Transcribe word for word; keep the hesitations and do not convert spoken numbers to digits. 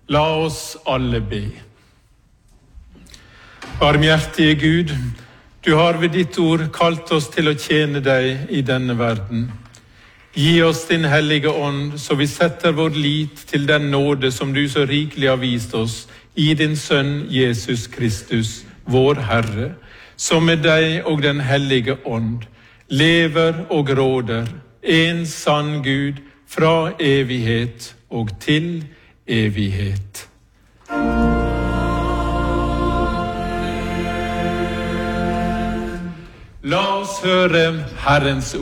La oss alle be. Barmhjertige Gud, du har ved ditt ord kalt oss til å tjene deg i denne verden. Gi oss din hellige ånd, så vi setter vår lit til den nåde som du så rikelig har vist oss i din Sønn Jesus Kristus, vår Herre, som med deg og den hellige ånd lever og råder, en sann Gud, fra evighet og til evighet. La oss høre Herrens ord.